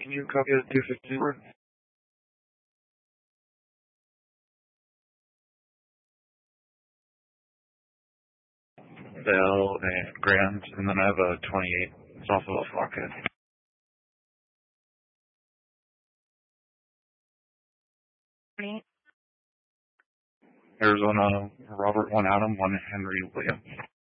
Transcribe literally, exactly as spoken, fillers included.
Can you copy the two fifty? Bell and Grand, and then I have a twenty-eight. It's also a Flockhead. Arizona, Robert one Adam, one Henry William.